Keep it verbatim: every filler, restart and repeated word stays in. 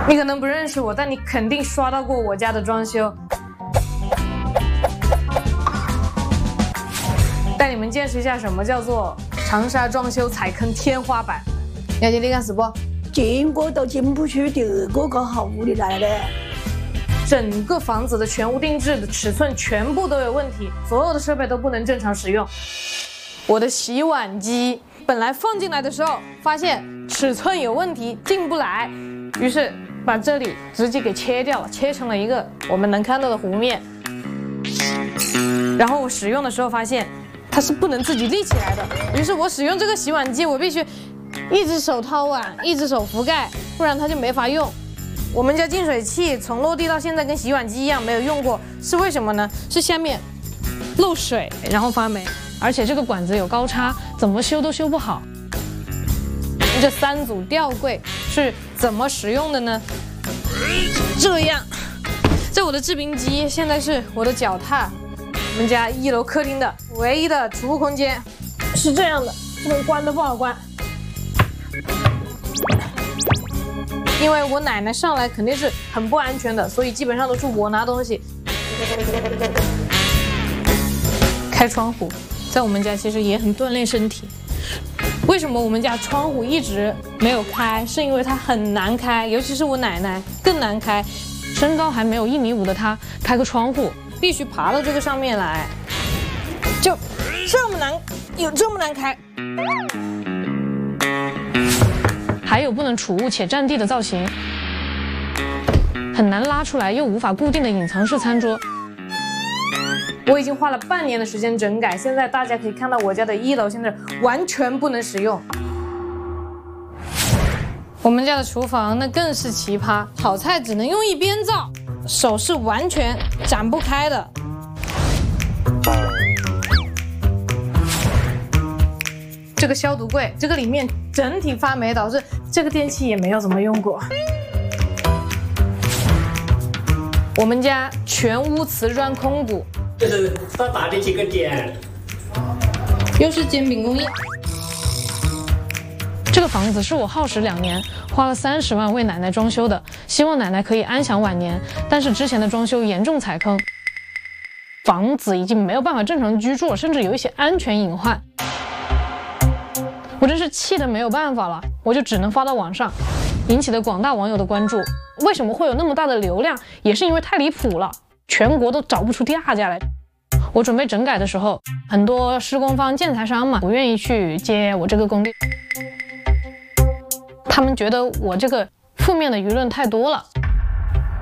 你可能不认识我，但你肯定刷到过我家的装修。带你们见识一下什么叫做长沙装修踩坑天花板。了解你干什么？ 进过都进不去第二个个好屋里来了。 整个房子的全屋定制的尺寸全部都有问题，所有的设备都不能正常使用。我的洗碗机本来放进来的时候发现尺寸有问题进不来，于是把这里直接给切掉了，切成了一个我们能看到的弧面。然后我使用的时候发现它是不能自己立起来的，于是我使用这个洗碗机我必须一只手掏碗一只手覆盖，不然它就没法用。我们家净水器从落地到现在跟洗碗机一样没有用过，是为什么呢？是下面漏水然后发霉，而且这个管子有高差，怎么修都修不好。这三组吊柜是怎么使用的呢？这样，这我的制冰机现在是我的脚踏。我们家一楼客厅的唯一的储物空间是这样的，这门关都不好关。因为我奶奶上来肯定是很不安全的，所以基本上都是我拿东西。开窗户，在我们家其实也很锻炼身体。为什么我们家窗户一直没有开？是因为它很难开，尤其是我奶奶更难开。身高还没有一米五的她，开个窗户必须爬到这个上面来，就这么难，有这么难开。还有不能储物且占地的造型，很难拉出来又无法固定的隐藏式餐桌。我已经花了半年的时间整改，现在大家可以看到我家的一楼现在完全不能使用。我们家的厨房那更是奇葩，炒菜只能用一边灶，手是完全展不开的。这个消毒柜，这个里面整体发霉，导致这个电器也没有怎么用过。我们家全屋瓷砖空鼓， 这是它打的几个点， 又是煎饼工艺。 这个房子是我耗时两年，花了三十万为奶奶装修的，希望奶奶可以安享晚年。但是之前的装修严重踩坑，房子已经没有办法正常居住了，甚至有一些安全隐患。我真是气得没有办法了，我就只能发到网上，引起了广大网友的关注。为什么会有那么大的流量？也是因为太离谱了，全国都找不出第二家来。我准备整改的时候，很多施工方、建材商嘛不愿意去接我这个工地，他们觉得我这个负面的舆论太多了。